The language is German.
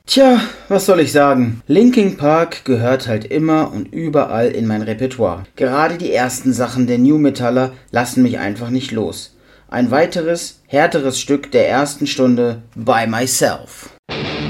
Tja, was soll ich sagen? Linkin Park gehört halt immer und überall in mein Repertoire. Gerade die ersten Sachen der New Metaller lassen mich einfach nicht los. Ein weiteres, härteres Stück der ersten Stunde, By Myself.